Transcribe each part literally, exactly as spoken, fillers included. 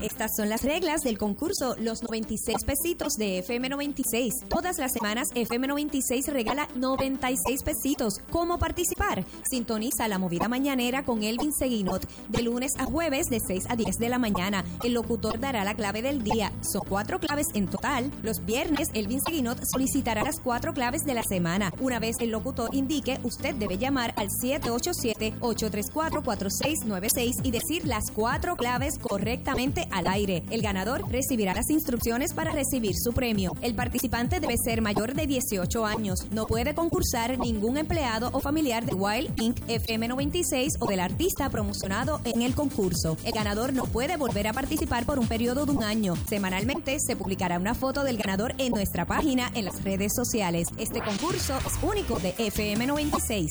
Estas son las reglas del concurso Los noventa y seis pesitos de F M noventa y seis. Todas las semanas F M noventa y seis regala noventa y seis pesitos. ¿Cómo participar? Sintoniza La Movida Mañanera con Elvin Seguinot de lunes a jueves de seis a diez de la mañana. El locutor dará la clave del día. Son cuatro claves en total. Los viernes Elvin Seguinot solicitará las cuatro claves de la semana. Una vez el locutor indique, usted debe llamar al siete ocho siete, ocho tres cuatro, cuatro seis nueve seis y decir las cuatro claves correctamente al aire. El ganador recibirá las instrucciones para recibir su premio. El participante debe ser mayor de dieciocho años. No puede concursar ningún empleado o familiar de Wild incorporated, F M noventa y seis o del artista promocionado en el concurso. El ganador no puede volver a participar por un periodo de un año. Semanalmente se publicará una foto del ganador en nuestra página en las redes sociales. Este concurso es único de F M noventa y seis.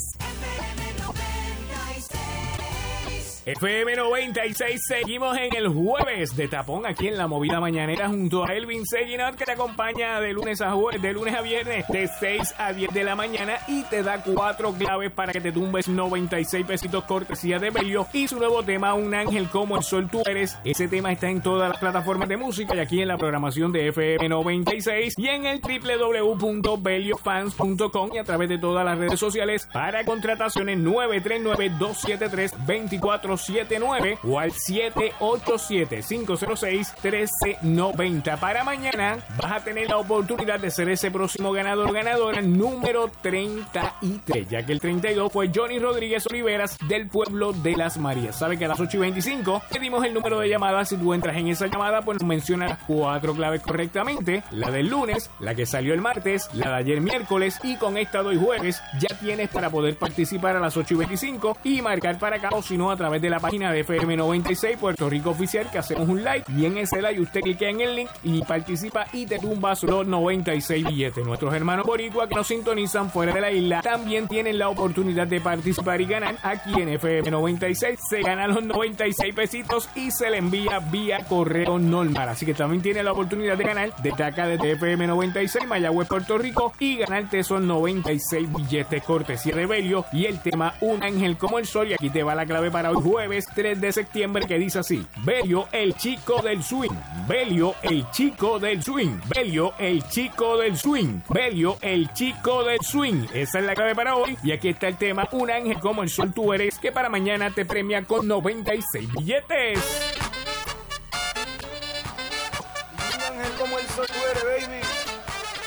F M noventa y seis, seguimos en el jueves de tapón aquí en La Movida Mañanera junto a Elvin Seguinot, que te acompaña de lunes a jueves, de lunes a viernes de seis a diez de la mañana y te da cuatro claves para que te tumbes noventa y seis pesitos cortesía de Belio y su nuevo tema Un Ángel Como el Sol Tú Eres. Ese tema está en todas las plataformas de música y aquí en la programación de F M noventa y seis y en el doble u doble u doble u punto belio fans punto com y a través de todas las redes sociales. Para contrataciones nueve tres nueve, dos siete tres, dos cuatro siete nueve o al siete ocho siete, cinco cero seis, uno tres nueve cero. Para mañana vas a tener la oportunidad de ser ese próximo ganador ganadora número treinta y tres, ya que el treinta y dos fue Johnny Rodríguez Oliveras del pueblo de Las Marías. Sabe que a las ocho y veinticinco te dimos el número de llamada. Si tú entras en esa llamada, pues nos menciona las cuatro claves correctamente, la del lunes, la que salió el martes, la de ayer miércoles y con esta de hoy jueves ya tienes para poder participar a las ocho y veinticinco y marcar para acá, o si no a través de la página de F M noventa y seis Puerto Rico Oficial, que hacemos un live y en ese live usted cliquea en el link y participa y te tumbas los noventa y seis billetes. Nuestros hermanos boricua que nos sintonizan fuera de la isla también tienen la oportunidad de participar y ganar aquí en F M noventa y seis. Se ganan los noventa y seis pesitos y se le envía vía correo normal, así que también tiene la oportunidad de ganar desde acá desde F M noventa y seis Mayagüez, Puerto Rico, y ganarte esos noventa y seis billetes cortesía de Belio y el tema Un Ángel Como el Sol. Y aquí te va la clave para hoy jueves tres de septiembre, que dice así: Belio, el chico del swing. Belio, el chico del swing. Belio, el chico del swing. Belio, el chico del swing. Esa es la clave para hoy. Y aquí está el tema Un Ángel Como el Sol Tú Eres, que para mañana te premia con noventa y seis billetes.